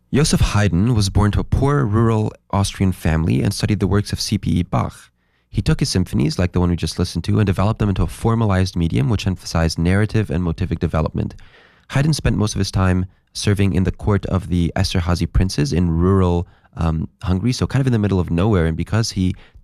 Joseph Haydn was born to a poor rural Austrian family and studied the works of C.P.E. Bach. He took his symphonies, like the one we just listened to, and developed them into a formalized medium which emphasized narrative and motivic development. Haydn spent most of his time serving in the court of the Esterhazy princes in rural Hungary, so kind of in the middle of nowhere. And because he